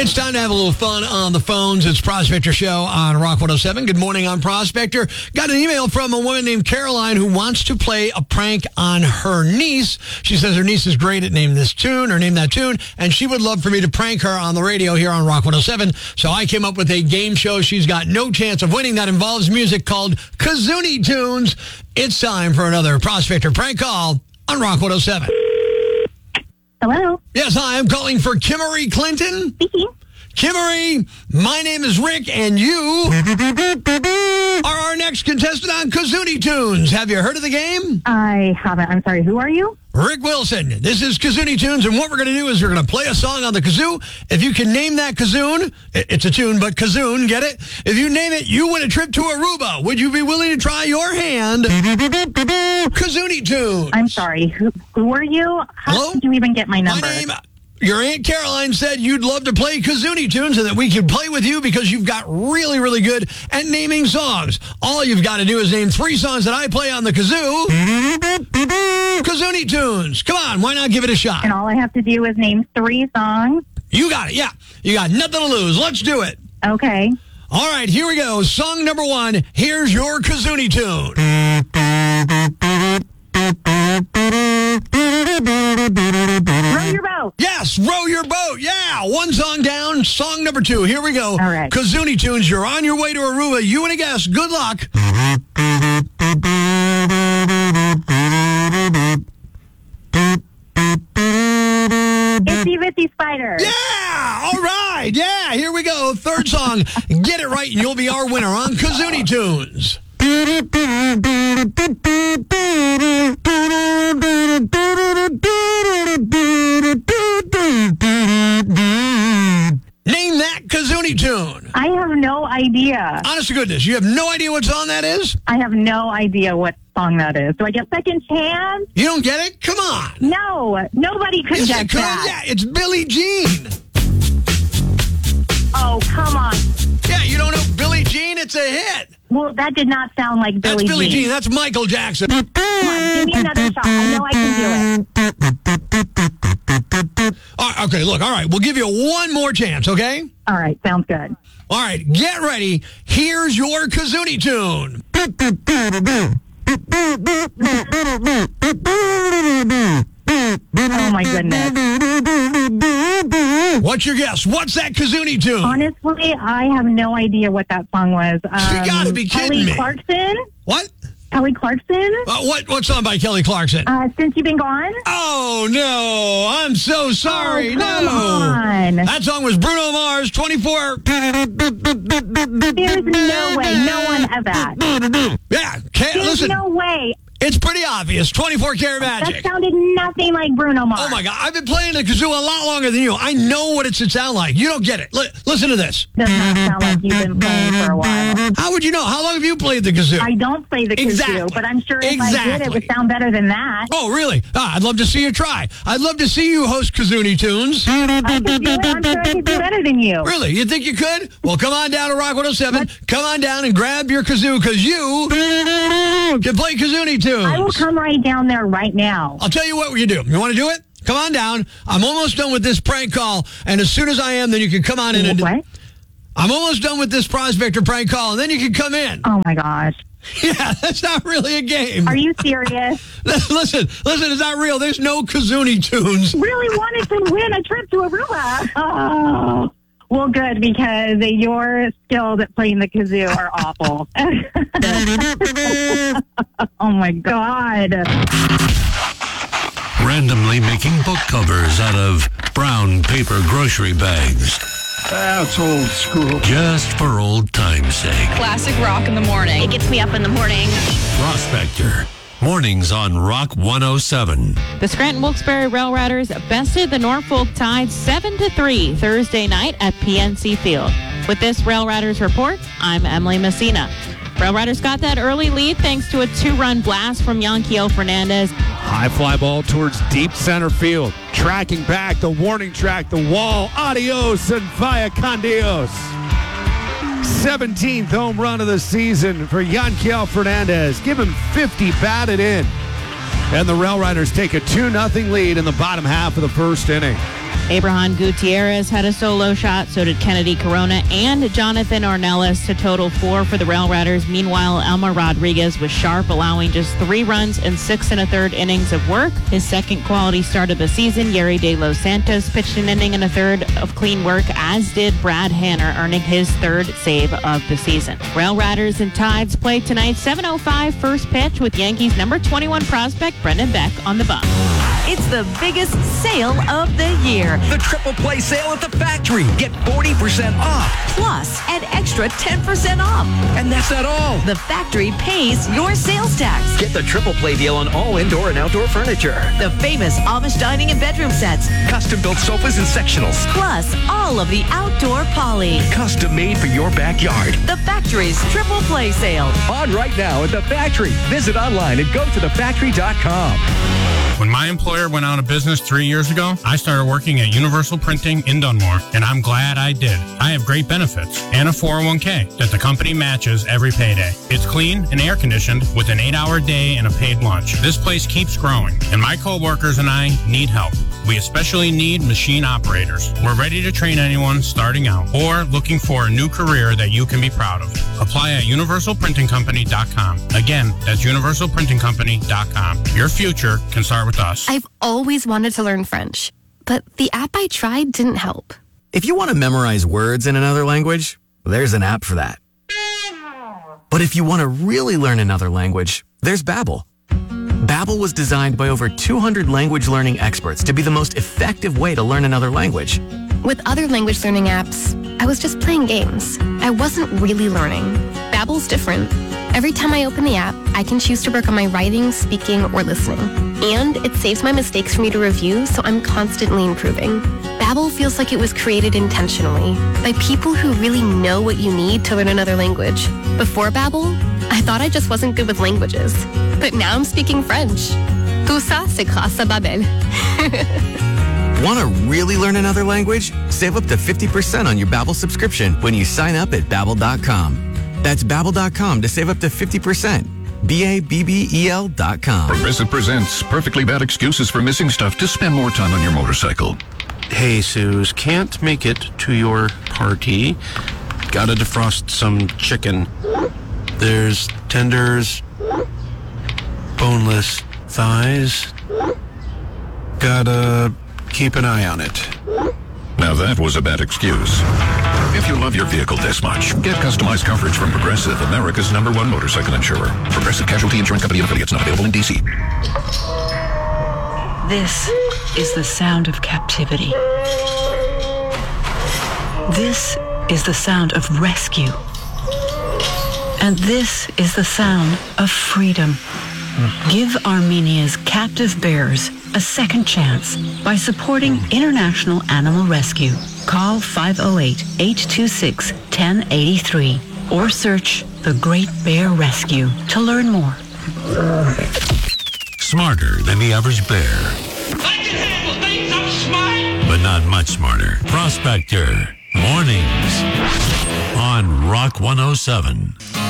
It's time to have a little fun on the phones. It's Prospector Show on Rock 107. Good morning, I'm Prospector. Got an email from a woman named Caroline who wants to play a prank on her niece. She says her niece is great at name this tune or name that tune, and she would love for me to prank her on the radio here on Rock 107. So I came up with a game show she's got no chance of winning that involves music called Kazoonie Tunes. It's time for another Prospector prank call on Rock 107. Hello? Yes, hi, I'm calling for Kimmery Clinton. Speaking. Kimmery, my name is Rick, and you are our next contestant on Kazoonie Tunes. Have you heard of the game? I haven't. I'm sorry. Who are you? Rick Wilson. This is Kazoonie Tunes, and what we're going to do is we're going to play a song on the kazoo. If you can name that kazoon, it's a tune, but kazoon, get it? If you name it, you win a trip to Aruba. Would you be willing to try your hand? Kazoonie Tunes. I'm sorry. Who are you? How Hello? did you even get my number? Your Aunt Caroline said you'd love to play Kazoonie Tunes and that we could play with you because you've got really, really good at naming songs. All you've got to do is name 3 songs that I play on the kazoo. Kazoonie Tunes. Come on, why not give it a shot? And all I have to do is name 3 songs? You got it, yeah. You got nothing to lose. Let's do it. Okay. All right, here we go. Song number 1. Here's your Kazoonie tune. Row your boat. Yes, row your boat. Yeah, 1 song down. Song number 2. Here we go. All right. Kazoonie Tunes, you're on your way to Aruba. You and a guest. Good luck. Itsy Bitsy Spider. Yeah, all right. Yeah, here we go. 3rd song. Get it right and you'll be our winner on Kazoonie Tunes. Name that Kazoonie tune. I have no idea. Honest to goodness, you have no idea what song that is? I have no idea what song that is. Do I get second chance? You don't get it? Come on. No. Nobody could Yes, get you could. that. Yeah, it's Billie Jean. Oh, come on. Yeah, you don't know Billie Jean? It's a hit. Well, that did not sound like That's Billie Jean. That's Michael Jackson. Come on, give me another shot. I know I can do it. All right, okay, look, all right. We'll give you one more chance, okay? All right, sounds good. All right, get ready. Here's your Kazoonie tune. Oh, my goodness. What's your guess? What's that Kazoonie tune? Honestly, I have no idea what that song was. You gotta be kidding me. Kelly Clarkson? What? Kelly Clarkson? What song by Kelly Clarkson? Since You've Been Gone? Oh, no. I'm so sorry. Oh, come no. on. That song was Bruno Mars, 24. There's no way. No one had that. Yeah, There's listen. no way. It's pretty obvious. 24 Karat Magic. That sounded nothing like Bruno Mars. Oh, my God. I've been playing the kazoo a lot longer than you. I know what it should sound like. You don't get it. Listen to this. Does not sound like you've been playing for a while. How would you know? How long have you played the kazoo? I don't play the kazoo, Exactly. but I'm sure if I did, it would sound better than that. Oh, really? I'd love to see you try. I'd love to see you host Kazoonie Tunes. I could do it. I'm sure I could do better than you. Really? You think you could? Well, come on down to Rock 107. Come on down and grab your kazoo because you can play Kazoonie Tunes. I will come right down there right now. I'll tell you what we can do. You want to do it? Come on down. I'm almost done with this prank call, and as soon as I am, then you can come on in. What? I'm almost done with this Prospector prank call, and then you can come in. Oh, my gosh. Yeah, that's not really a game. Are you serious? Listen, it's not real. There's no Kazoonie Tunes. Really wanted to win a trip to Aruba. Oh. Well, good, because your skills at playing the kazoo are awful. Oh, my God. Randomly making book covers out of brown paper grocery bags. That's old school. Just for old time's sake. Classic rock in the morning. It gets me up in the morning. Prospector. Mornings on Rock 107. The Scranton Wilkes-Barre Rail Riders bested the Norfolk Tide 7-3 Thursday night at PNC Field. With this Rail Riders report, I'm Emily Messina. Rail Riders got that early lead thanks to a 2-run blast from Yanquiel Fernandez. High fly ball towards deep center field. Tracking back, the warning track, the wall. Adios and vaya con Dios. 17th home run of the season for Yanquiel Fernandez. Give him 50 batted in. And the Rail Riders take a 2-0 lead in the bottom half of the first inning. Abraham Gutierrez had a solo shot, so did Kennedy Corona and Jonathan Ornelas to total 4 for the Rail Riders. Meanwhile, Elmer Rodriguez was sharp, allowing just 3 runs and 6 1/3 innings of work. His second quality start of the season. Yeri De Los Santos pitched an inning and a third of clean work, as did Brad Hanner, earning his 3rd save of the season. Rail Riders and Tides play tonight, 7:05 first pitch, with Yankees number 21 prospect Brendan Beck on the bump. It's the biggest sale of the year. The Triple Play sale at the factory. Get 40% off. Plus, an extra 10% off. And that's not all. The factory pays your sales tax. Get the Triple Play deal on all indoor and outdoor furniture. The famous Amish dining and bedroom sets. Custom-built sofas and sectionals. Plus, all of the outdoor poly. Custom made for your backyard. The factory's Triple Play sale. On right now at the factory. Visit online and go to thefactory.com. When my employer went out of business 3 years ago, I started working at Universal Printing in Dunmore, and I'm glad I did. I have great benefits and a 401k that the company matches every payday. It's clean and air-conditioned with an 8-hour day and a paid lunch. This place keeps growing, and my coworkers and I need help. We especially need machine operators. We're ready to train anyone starting out or looking for a new career that you can be proud of. Apply at universalprintingcompany.com. Again, that's universalprintingcompany.com. Your future can start with us. I've always wanted to learn French, but the app I tried didn't help. If you want to memorize words in another language, there's an app for that. But if you want to really learn another language, there's Babbel. Babbel was designed by over 200 language learning experts to be the most effective way to learn another language. With other language learning apps, I was just playing games. I wasn't really learning. Babbel's different. Every time I open the app, I can choose to work on my writing, speaking, or listening. And it saves my mistakes for me to review, so I'm constantly improving. Babbel feels like it was created intentionally by people who really know what you need to learn another language. Before Babbel, I thought I just wasn't good with languages. But now I'm speaking French. Tout ça, c'est grâce à Babbel. Want to really learn another language? Save up to 50% on your Babbel subscription when you sign up at Babbel.com. That's Babbel.com to save up to 50%. Babbel.com. Progressive presents Perfectly Bad Excuses for Missing Stuff to Spend More Time on Your Motorcycle. Hey, Suze, can't make it to your party. Gotta defrost some chicken. There's tenders, boneless thighs. Gotta keep an eye on it. Now that was a bad excuse. If you love your vehicle this much, get customized coverage from Progressive, America's #1 motorcycle insurer. Progressive Casualty Insurance Company and affiliates, not available in D.C. This is the sound of captivity. This is the sound of rescue. And this is the sound of freedom. Give Armenia's captive bears a second chance by supporting International Animal Rescue. Call 508-826-1083 or search The Great Bear Rescue to learn more. Smarter than the average bear. I can handle things, I'm smart! But not much smarter. Prospector. Mornings on Rock 107.